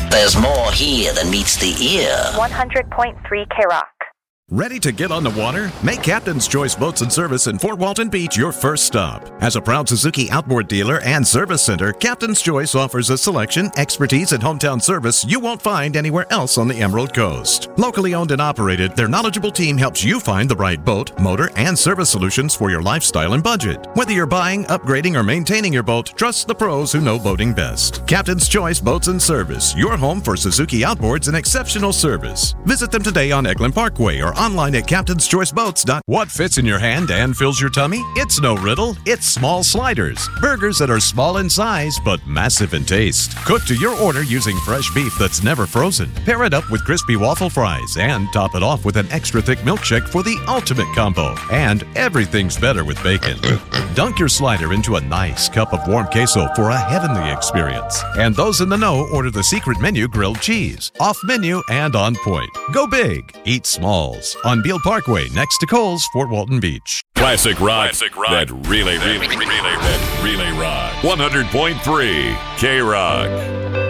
There's more here than meets the ear. 100.3 K-Rock. Ready to get on the water? Make Captain's Choice Boats and Service in Fort Walton Beach your first stop. As a proud Suzuki outboard dealer and service center, Captain's Choice offers a selection, expertise, and hometown service you won't find anywhere else on the Emerald Coast. Locally owned and operated, their knowledgeable team helps you find the right boat, motor, and service solutions for your lifestyle and budget. Whether you're buying, upgrading, or maintaining your boat, trust the pros who know boating best. Captain's Choice Boats and Service, your home for Suzuki outboards and exceptional service. Visit them today on Eglin Parkway or online at captainschoiceboats.com. What fits in your hand and fills your tummy? It's no riddle. It's small sliders. Burgers that are small in size but massive in taste. Cooked to your order using fresh beef that's never frozen. Pair it up with crispy waffle fries and top it off with an extra thick milkshake for the ultimate combo. And everything's better with bacon. Dunk your slider into a nice cup of warm queso for a heavenly experience. And those in the know order the secret menu grilled cheese. Off menu and on point. Go big. Eat smalls. On Beale Parkway, next to Kohl's, Fort Walton Beach. Classic rock. That really rock. 100.3 K-Rock.